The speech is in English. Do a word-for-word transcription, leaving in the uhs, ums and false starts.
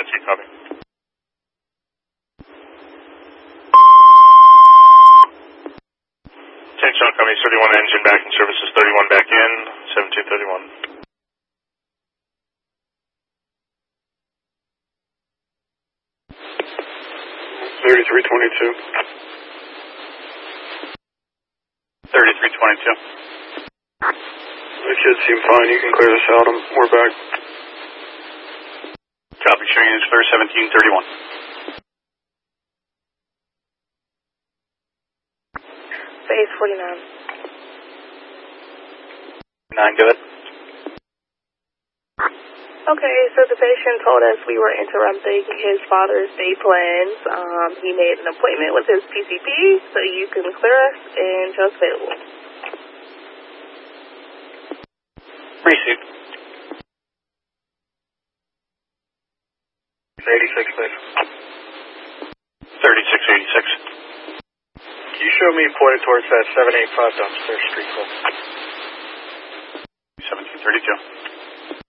That's you, copy. ten Sean, coming, thirty-one engine back in services, thirty-one back in, seven two thirty-one. thirty-three twenty-two. thirty-three twenty-two. The kids seem fine. You can clear this out. I'm, we're back. Copy, showing is clear, seventeen thirty-one. Phase forty-nine. nine, go ahead. Okay, so the patient told us we were interrupting his father's day plans. Um, he made an appointment with his P C P, so you can clear us and just available. Received. eighty-six, please. thirty-six eighty-six. Can you show me pointed towards that seven eighty-five downstairs street call?